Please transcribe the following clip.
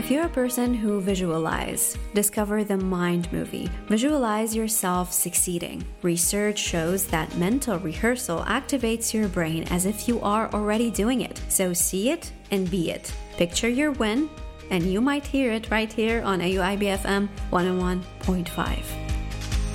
If you're a person who visualize, discover the Mind movie. Visualize yourself succeeding. Research shows that mental rehearsal activates your brain as if you are already doing it. So see it and be it. Picture your win, and you might hear it right here on AUIBFM 101.5.